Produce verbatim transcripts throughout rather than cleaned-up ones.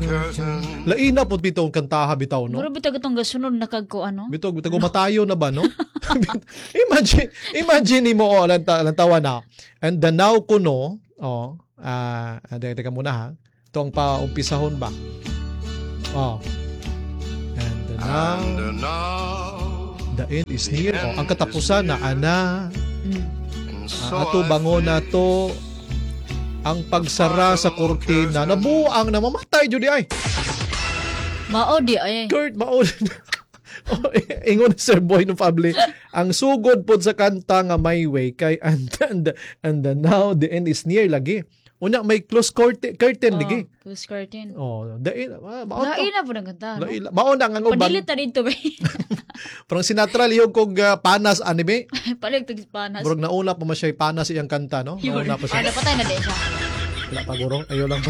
Laina po bitong kantaha bitaw, no? Pero bitag itong gasunod na kagko, ano? Bitog, bitog, matayo na ba, no? imagine, imagine mo, oh, lanta, lantawa na. And the now ko, no, oh, ah, uh, teka muna ha. Ito ang paumpisahon ba? Oh. And the now, And the, now the end is near. Oh, ang katapusan na, ana, mm. uh, ato bango na to, ang pagsara sa kurtina, nabuang na mamatay, Judy, ay. Mao di ay. Kurt, mao. Oh, ingon Sir Boy no Pabli, ang sugod pod sa kanta nga My Way kay and and, and the now the end is near lagi. Una may close curtain curtain oh, lagi. Close curtain. Oh, dai ah, mao. Laila po nang kanta. No? Mao na nga uban. Padilit ta dito ba. Parang Sinatra lihog kog uh, panas anime. Palig tug panas. Burog nauna pa man siya panas iyang kanta, no? Nauna pa siya. Ano patay na di siya. Wala pa gurong, ayo lang pa.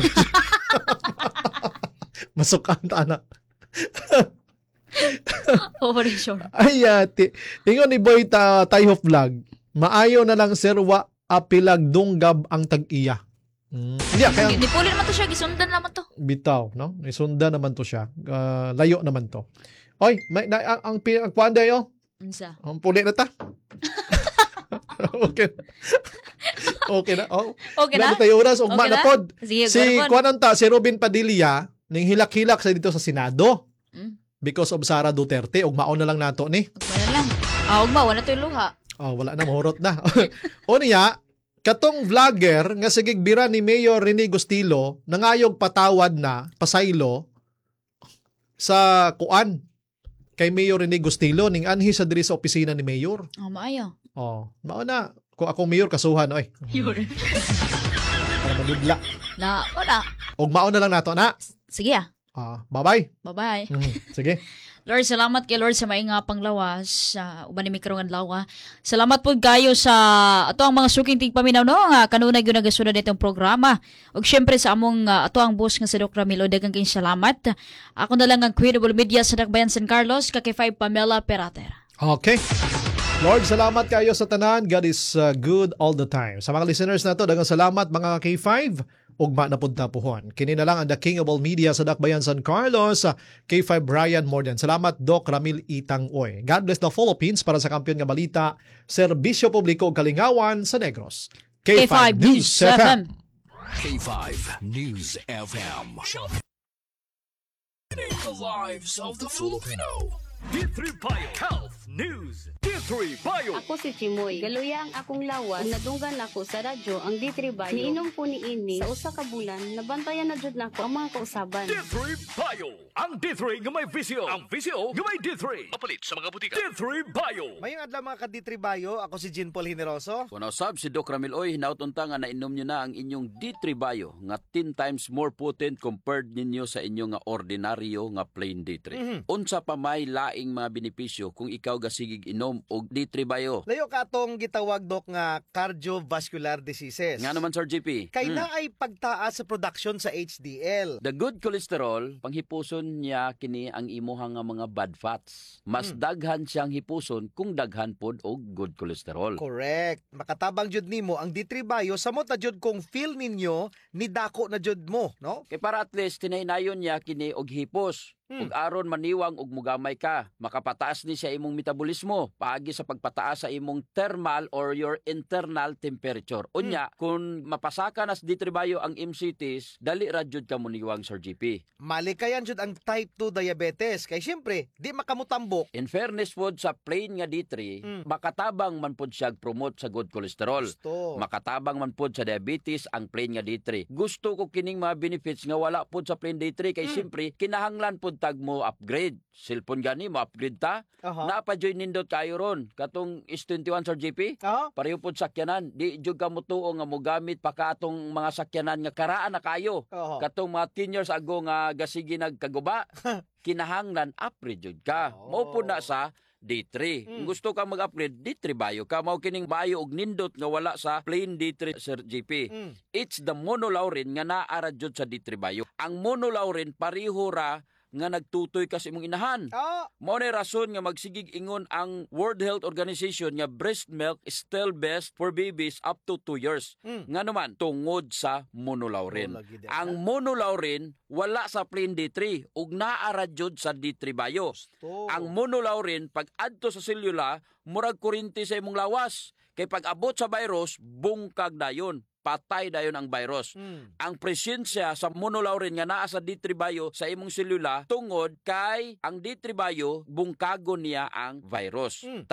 Masukan ta na. Operation. Ay, ati. Ingon ni Boy ta Tayho Vlog. Maayo na lang sir wa apilag dunggab ang tag-iya. Mm. Hindi, kaya... Di pulin naman to siya. Gisundan naman to. Bitaw, no? Isundan naman to siya. Uh, layo naman to. Oy, may, na, ang, ang, ang kuwan dayo? Unsa? Ang puli na ta? Okay. Okay na. Oh. Okay na? Wala na tayo oras. Ugma Okay na na? pod. Sige, si gwanapon. kuwan ta, si Robin Padilla, ning hilak-hilak sa dito sa Senado. Mm. Because of Sara Duterte. Ugmaon na lang nato ni. Ugma na lang. Ah, ugma. Wala to yung luha. Oh, wala na, mahurot na. O niya, katong vlogger nga sigigbira ni Mayor Rene Gustilo nangayog patawad na pasaylo sa kuan kay Mayor Rene Gustilo ning anhi sa diri sa opisina ni Mayor. Oh, maayo. Oh, mao na kung akong mayor kasuhan oy. Yun. Para madudla. Na, wala. Og mao na lang nato na. Sige ah. Ah, bye-bye. Bye-bye. Mm, sige. Lord, salamat kay Lord sa maingapang panglawas sa uh, uban ni mikrong adlaw. Salamat po kayo sa ato ang mga suking tigpaminaw no nga kanunay gyud nagasunod itong programa. Ug syempre sa among uh, ato ang boss nga si Doc Ramilo daghang kayong salamat. Ako na lang ang Credible Media sa Dakbayan San Carlos kay five Pamela Perater. Okay. Lord, salamat kayo sa tanan. God is uh, good all the time. Sa mga listeners na to, daghang salamat mga K five. Ugma na pud na puhon. Kini na lang ang The King of All Media sa Dakbayan San Carlos, K five Brian Morden. Salamat Doc Ramil Itang Oy. God bless the Philippines para sa kampiyon nga balita, serbisyo publiko ug kalingawan sa Negros. K five News F M. K five News F M. The lives of the Filipino. D three Bio Health News. D three Bio. Ako si Chimoy. Galuya ang akong lawas. Ug nadunggan ako sa radyo ang D three Bio. Niinom ko ni ini sa usa ka bulan. Nabantayan na jud nako ang mga kausaban. D three Bio. Ang D three nga may visyo. Ang visyo nga may D three. Mapalit sa mga butika. D three Bio. Mayong adlaw mga ka-D three Bio. Ako si Jean Paul Generoso. Kung sab si Doc Ramil Oy, nautunta nga nainom nyo na ang inyong D three Bio nga ten times more potent compared ninyo sa inyong nga ordinaryo nga plain D three. Mm-hmm. Unsa pa may laing mga benepisyo kung ikaw gasigig inom og D three Bio? Layo ka atong gitawag Doc nga cardiovascular diseases. Nga naman Sir G P. Kay hmm. na ay pagtaas sa production sa H D L. The good cholesterol, panghipuson niya kini ang imuhang nga mga bad fats. Mas hmm. daghan siyang hipuson kung daghan pod og good cholesterol. Correct. Makatabang jud nimo ang D three Bio samot na jud kung feel ninyo ni dako na jud mo, no? Kay para at least tinaynayon niya kini og hipos. Hmm. Ug aron maniwang og mugamay ka, makapataas ni sa imong metabolismo paagi sa pagpataas sa imong thermal or your internal temperature. Unya, hmm. kung mapasaka nas D three Bio ang M C Ts, dali ra jud ka muniwang Sir G P. Malikayan jud ang type two diabetes kay syempre di makamutambok. In fairness pod sa plain nga D three, hmm. makatabang man pod siya promote sa good cholesterol. Gusto. Makatabang man pod sa diabetes ang plain nga D three. Gusto ko kining mga benefits nga wala pod sa plain D three kay hmm. syempre kinahanglan pod tag mo upgrade. Cellphone gani mo upgrade ta. Uh-huh. Napa-join nindot kayo ron. Katong S twenty-one Sir G P. Uh-huh. Pareho pod sakyanan. Di jud ka mo tuo nga mogamit pa katong mga sakyanan nga karaan na kayo. Uh-huh. Katong mga ten years ago nga gasigi nagkaguba. Kinahanglan upgrade jud ka. Oh. Mao pod na sa D three. Mm. Kung gusto ka mag-upgrade, D three Bio ka. Mao kining Bio og nindot nga wala sa plain D three Sir G P. Mm. It's the monolaurin nga naara jud sa D three Bio. Ang monolaurin pareho ra nga nagtutoy ka sa imong inahan. Ah, Mao na rason nga magsigig ingon ang World Health Organization nga breast milk is still best for babies up to two years. Mm. Nga naman tungod sa monolaurin. Oh, lagi din. Ang monolaurin wala sa plain D three ug naara jud sa D three bio. to. Ang monolaurin pag adto sa selula murag kuryente sa imong lawas. Kay pag abot sa virus bungkag dayon. Patay dayon ang virus. Mm. Ang presensya sa monolaurin nga naa sa D three bio sa imong selula tungod kay ang D three bio bungkagon niya ang virus. Mm.